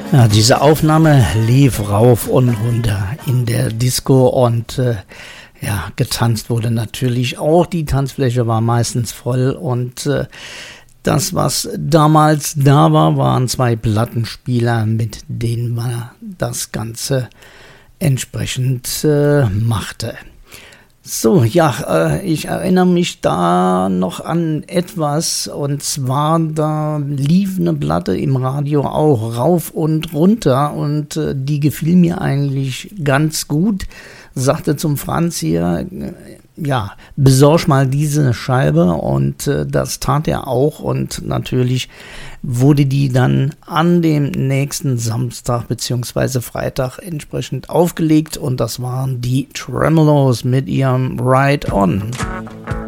Ja, diese Aufnahme lief rauf und runter in der Disco und ja, getanzt wurde natürlich auch. Die Tanzfläche war meistens voll und das, was damals da war, waren 2 Plattenspieler, mit denen man das Ganze entsprechend machte. So, ja, ich erinnere mich da noch an etwas, und zwar, da lief eine Platte im Radio auch rauf und runter und die gefiel mir eigentlich ganz gut. Sagte zum Franz hier, ja, besorg mal diese Scheibe, und das tat er auch, und natürlich wurde die dann an dem nächsten Samstag bzw. Freitag entsprechend aufgelegt, und das waren die Tremeloes mit ihrem Ride On.